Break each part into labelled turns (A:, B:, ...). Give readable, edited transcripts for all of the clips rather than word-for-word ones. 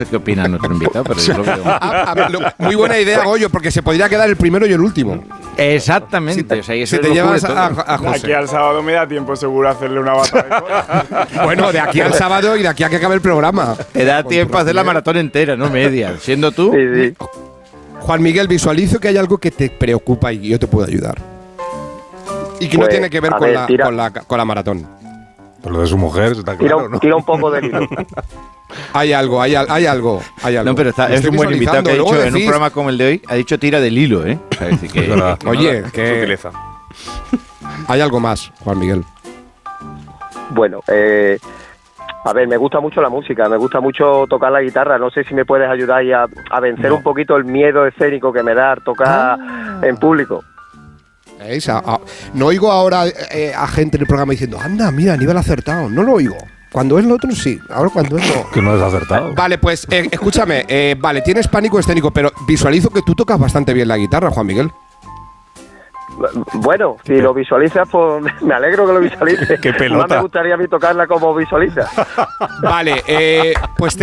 A: qué opina nuestro invitado, pero yo lo veo.
B: Muy buena idea, Goyo, porque se podría quedar el primero y el último.
A: Exactamente. O sea, y eso
B: si te llevas a José.
C: De aquí al sábado me da tiempo seguro a hacerle una bata de cola.
B: Bueno, de aquí al sábado y de aquí a que acabe el programa.
A: Te da tiempo a hacer la maratón entera, no media. Siendo tú.
D: Sí.
B: Juan Miguel, visualizo que hay algo que te preocupa y yo te puedo ayudar. Y que no tiene que ver con la maratón.
E: Por lo de su mujer, está claro, ¿no?
D: Tira un poco de hilo.
B: Hay algo.
A: No, pero es un buen invitado que ha dicho en un programa como el de hoy, ha dicho tira del hilo, ¿eh? O sea, es decir, que,
B: oye,
C: Se
B: que
C: utiliza.
B: hay algo más, Juan Miguel.
D: Bueno, a ver, me gusta mucho la música, me gusta mucho tocar la guitarra. No sé si me puedes ayudar ahí a vencer un poquito el miedo escénico que me da tocar en público.
B: ¿Veis? No oigo ahora a gente en el programa diciendo, anda, mira, Aníbal ha acertado. No lo oigo. Cuando es lo otro, sí. Ahora cuando es lo…
E: Que no has acertado.
B: Vale, pues escúchame. Vale, tienes pánico escénico, pero visualizo que tú tocas bastante bien la guitarra, Juan Miguel.
D: Bueno, si lo visualizas, pues me alegro que lo visualices.
E: ¡Qué pelota!
D: Más me gustaría a mí tocarla como visualiza.
B: Vale, pues…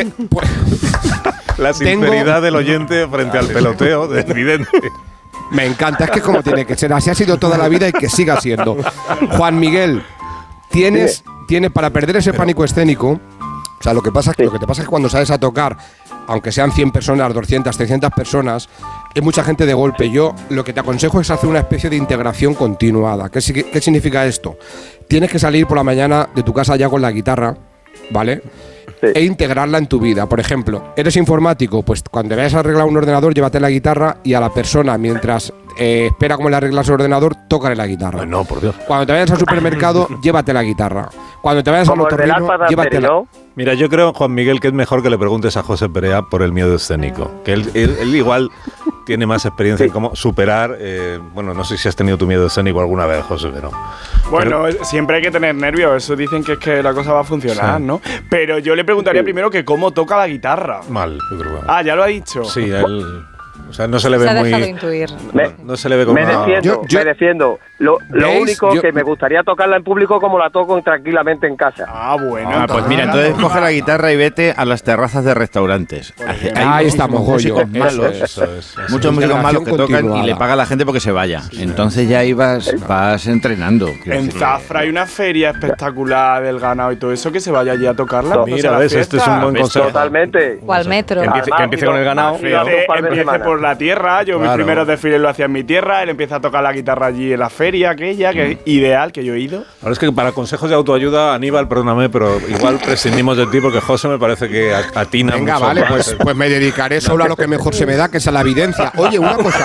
E: La sinceridad del oyente frente al peloteo de evidente.
B: Me encanta, es que es como tiene que ser. Así ha sido toda la vida y que siga siendo. Juan Miguel, tienes para perder ese pánico escénico. O sea, lo que te pasa es que cuando sales a tocar, aunque sean 100 personas, 200, 300 personas, es mucha gente de golpe. Yo lo que te aconsejo es hacer una especie de integración continuada. ¿Qué significa esto? Tienes que salir por la mañana de tu casa ya con la guitarra, ¿vale? Sí. E integrarla en tu vida. Por ejemplo, ¿eres informático? Pues cuando vayas a arreglar un ordenador, llévate la guitarra y a la persona, mientras espera cómo le arreglas el ordenador, tócale la guitarra.
E: No, por Dios.
B: Cuando te vayas al supermercado, llévate la guitarra. Cuando te vayas al otorrino, llévatela.
E: Mira, yo creo, Juan Miguel, que es mejor que le preguntes a José Perea por el miedo escénico. Que él igual tiene más experiencia en cómo superar… bueno, no sé si has tenido tu miedo escénico alguna vez, José, pero…
C: Bueno, siempre hay que tener nervios. Eso dicen que es que la cosa va a funcionar, ¿no? Pero yo le preguntaría primero que cómo toca la guitarra.
E: Mal, yo creo.
C: Ah, ya lo ha dicho.
E: Sí, él… O sea, no se le ve muy…
F: intuir.
E: No se le ve como…
D: Me defiendo. Lo único que me gustaría tocarla en público como la toco tranquilamente en casa.
C: Ah, bueno.
A: Pues mira, entonces coge la guitarra y vete a las terrazas de restaurantes.
B: Ahí estamos, Goyo.
A: Muchos músicos malos que tocan y le paga a la gente porque se vaya. Entonces ya ahí vas entrenando.
C: En Zafra hay una feria espectacular del ganado y todo eso, que se vaya allí a tocarla.
E: Mira, ves, este es un buen consejo.
D: Totalmente.
F: O al metro.
C: Que empiece con el ganado. Empiece por la tierra. Yo mis primeros desfiles lo hacía en mi tierra. Él empieza a tocar la guitarra allí en la feria aquella, que es ideal, que yo he ido.
E: Ahora es que para consejos de autoayuda, Aníbal, perdóname, pero igual prescindimos de ti porque José me parece que atina mucho.
B: Venga, vale, pues me dedicaré solo a lo que mejor se me da, que es a la evidencia. Oye, una cosa.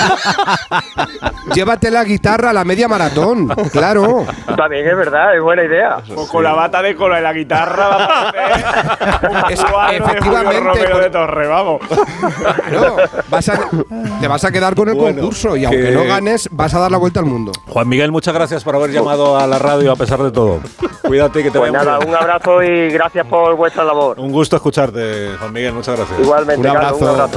B: Llévate la guitarra a la media maratón, claro.
D: También es verdad, es buena idea.
C: Pues con la bata de cola y la guitarra va a parecer
B: efectivamente
C: de Torre, vamos.
B: Claro, te vas a quedar con el concurso y aunque no ganes, vas a dar la vuelta al mundo.
E: Juan Miguel, muchas gracias por haber llamado a la radio a pesar de todo. Cuídate, que te vaya muy bien.
D: Un abrazo y gracias por vuestra labor.
E: Un gusto escucharte, Juan Miguel, muchas gracias.
D: Igualmente,
B: un abrazo.
D: Un abrazo.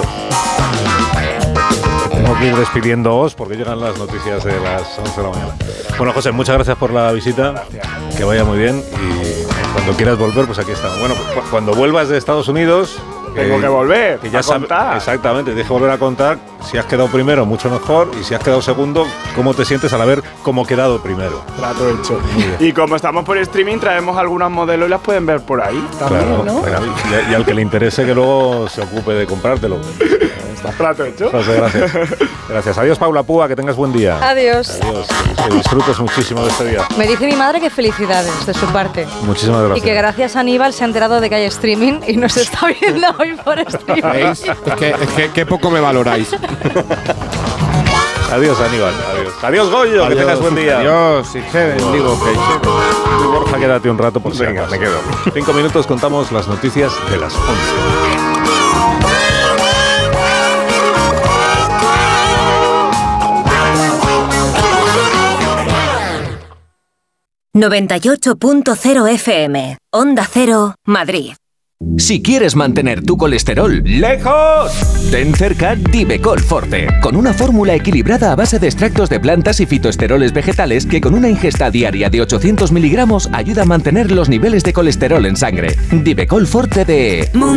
E: Tengo que ir despidiéndoos porque llegan las noticias de las 11 de la mañana. Bueno, José, muchas gracias por la visita. Gracias. Que vaya muy bien y cuando quieras volver, pues aquí estamos. Bueno, pues cuando vuelvas de Estados Unidos…
C: Tengo que volver,
E: que ya contar. Exactamente, tienes que volver a contar si has quedado primero, mucho mejor, y si has quedado segundo, cómo te sientes al haber cómo quedado primero.
C: Trato hecho. Y como estamos por streaming, traemos algunas modelos y las pueden ver por ahí también, claro, ¿no?
E: Y al que le interese que luego se ocupe de comprártelo.
C: Está plato hecho.
E: José, gracias. Gracias. Adiós, Paula Púa, que tengas buen día.
F: Adiós.
E: Adiós. Que disfrutes muchísimo de este día.
F: Me dice mi madre que felicidades de su parte.
E: Muchísimas gracias.
F: Y que gracias a Aníbal se ha enterado de que hay streaming y nos está viendo hoy por streaming.
B: ¿Veis? Es que poco me valoráis.
E: Adiós, Aníbal. Adiós. Adiós, Goyo. Adiós, que tengas buen día.
B: Adiós. Si te bendigo, que
E: Borja, quédate un rato por si acaso. Me quedo. 5 minutos, contamos las noticias de las 11.
G: 98.0 FM, Onda Cero, Madrid.
H: Si quieres mantener tu colesterol lejos, ten cerca Divecol Forte, con una fórmula equilibrada a base de extractos de plantas y fitoesteroles vegetales que con una ingesta diaria de 800 miligramos ayuda a mantener los niveles de colesterol en sangre. Divecol Forte de